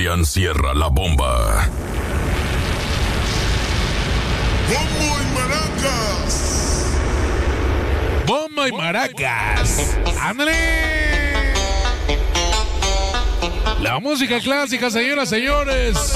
Adrián cierra la bomba. ¡Bombo y maracas! ¡Bomba y maracas! ¡Ándale! La música clásica, señoras, señores.